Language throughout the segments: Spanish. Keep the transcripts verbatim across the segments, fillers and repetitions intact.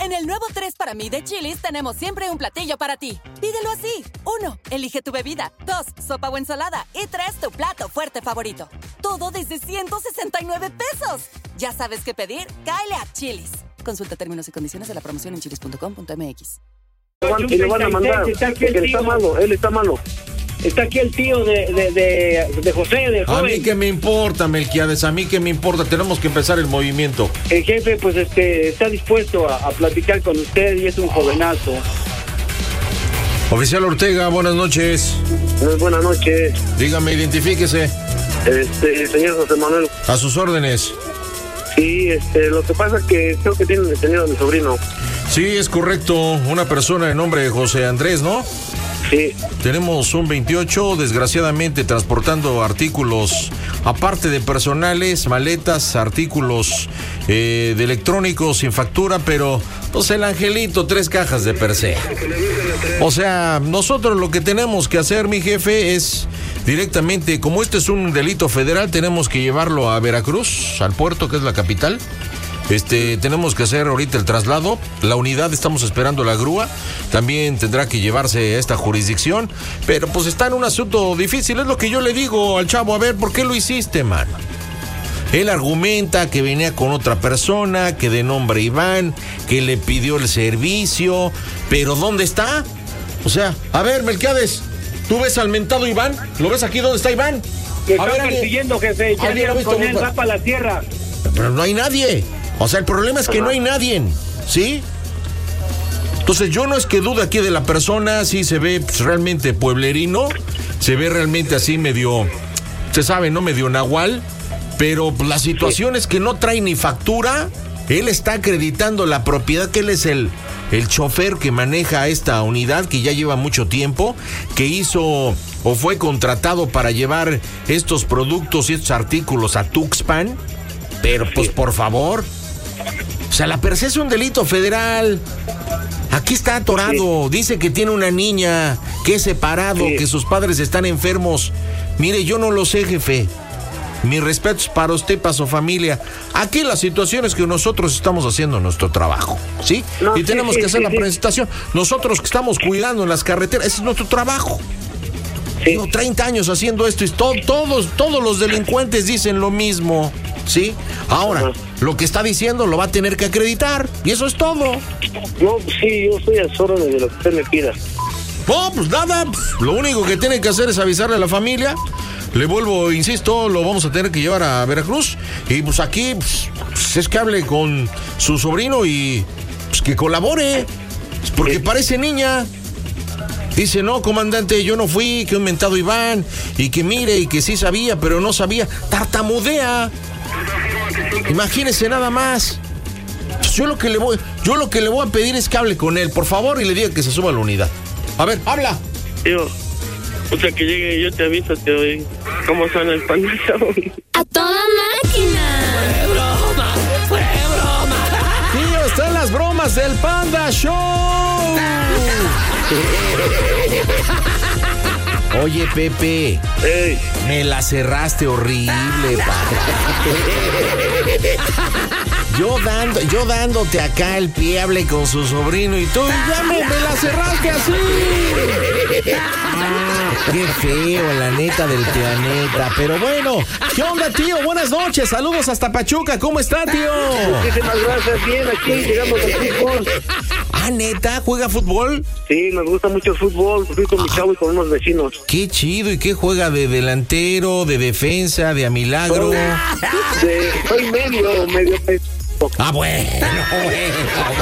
En el nuevo tres para mí de Chili's tenemos siempre un platillo para ti. Pídelo así. Uno, elige tu bebida. Dos, sopa o ensalada. Y tres, tu plato fuerte favorito. Todo desde ciento sesenta y nueve pesos. ¿Ya sabes qué pedir? Cáele a Chili's. Consulta términos y condiciones de la promoción en chilis punto com punto m x. Y lo van a mandar, porque él está malo, él está malo. Está aquí el tío de, de, de, de José, de joven. A mí que me importa, Melquiades, a mí que me importa, tenemos que empezar el movimiento. El jefe, pues, este, está dispuesto a, a platicar con usted y es un jovenazo. Oficial Ortega, buenas noches. Muy buenas noches. Dígame, identifíquese. Este, señor José Manuel. A sus órdenes. Sí, este, lo que pasa es que creo que tienen detenido a mi sobrino. Sí, es correcto, una persona de nombre de José Andrés, ¿no? Sí. Tenemos un veintiocho, desgraciadamente transportando artículos, aparte de personales, maletas, artículos eh, de electrónicos sin factura, pero pues el angelito, tres cajas de per se. O sea, nosotros lo que tenemos que hacer, mi jefe, es directamente, como este es un delito federal, tenemos que llevarlo a Veracruz, al puerto, que es la capital. Este, tenemos que hacer ahorita el traslado. La unidad, estamos esperando la grúa. También tendrá que llevarse a esta jurisdicción. Pero pues está en un asunto difícil. Es lo que yo le digo al chavo. A ver, ¿por qué lo hiciste, mano? Él argumenta que venía con otra persona, que de nombre Iván, que le pidió el servicio. Pero ¿dónde está? O sea, a ver, Melquiades, ¿tú ves al mentado Iván? ¿Lo ves aquí? ¿Dónde está Iván? Me está persiguiendo, jefe. Ya vieron con él, va para la tierra. Pero no hay nadie. O sea, el problema es que no hay nadie, ¿sí? Entonces yo no es que dude aquí de la persona, sí se ve pues, realmente pueblerino, se ve realmente así medio, se sabe, ¿no? Medio nahual, pero pues, la situación es que no trae ni factura, él está acreditando la propiedad, que él es el, el chofer que maneja esta unidad, que ya lleva mucho tiempo, que hizo o fue contratado para llevar estos productos y estos artículos a Tuxpan, pero pues por favor... O sea, la per se es un delito federal. Aquí está atorado. Sí. Dice que tiene una niña, que es separado, sí. Que sus padres están enfermos. Mire, yo no lo sé, jefe. Mis respetos para usted, para su familia. Aquí la situación es que nosotros estamos haciendo nuestro trabajo, ¿sí? No, y tenemos sí, que hacer sí, la sí. presentación. Nosotros que estamos cuidando en las carreteras, ese es nuestro trabajo. Sí. Tengo treinta años haciendo esto y to- todos, todos los delincuentes dicen lo mismo, ¿sí? Ahora, ajá. Lo que está diciendo lo va a tener que acreditar y eso es todo. No, sí, yo soy al solo de lo que usted me pida. No, pues nada, lo único que tiene que hacer es avisarle a la familia. Le vuelvo, insisto, lo vamos a tener que llevar a Veracruz. Y pues aquí, pues, es que hable con su sobrino y pues, que colabore. Porque sí. Parece niña. Dice, no, comandante, yo no fui, que un mentado Iván. Y que mire, y que sí sabía, pero no sabía. Tartamudea. Imagínese nada más. Pues yo lo que le voy, yo lo que le voy a pedir es que hable con él, por favor, y le diga que se suba a la unidad. A ver, habla. Tío, o sea, que llegue yo te aviso, tío, hoy. ¿Cómo suena el Panda Show? ¡A toda máquina! ¡Fue broma! ¡Fue broma! Tío, están las bromas del Panda Show. Oye, Pepe. Ey. Me la cerraste horrible, padre. Yo dando, yo dándote acá el pie, hable con su sobrino y tú ya me, me la cerraste así. Ah, qué feo, la neta del planeta. Pero bueno, ¿qué onda, tío? Buenas noches, saludos hasta Pachuca. ¿Cómo está, tío? Muchísimas gracias, bien, aquí llegamos al fútbol. Ah, ¿neta? ¿Juega fútbol? Sí, nos gusta mucho el fútbol. Fui con mi chavo y con unos vecinos. Qué chido. ¿Y qué juega? ¿De delantero, de defensa, de a milagro? Soy, de, soy medio, medio... Ah, bueno, bueno,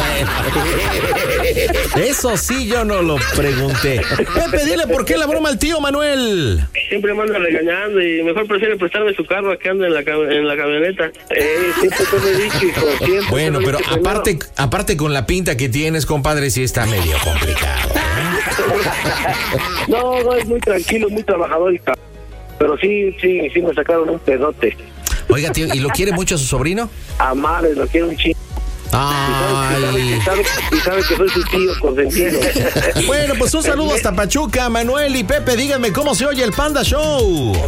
bueno. Eso sí yo no lo pregunté. Pepe, dile por qué la broma al tío Manuel. Siempre me anda regañando y mejor prefiere prestarme su carro a que ande en la, en la camioneta. Eh, siempre te lo he dicho, hijo, siempre. Bueno, pero aparte, aparte con la pinta que tienes, compadre, sí está medio complicado, ¿eh? No, no, es muy tranquilo, muy trabajador, pero sí, sí, sí me sacaron un pedote. Oiga, tío, ¿y lo quiere mucho a su sobrino? A madre, lo quiere un chingo. Ay. Y sabe, y sabe que soy su tío consentido. Bueno, pues un saludo hasta Pachuca, Manuel y Pepe, díganme cómo se oye el Panda Show.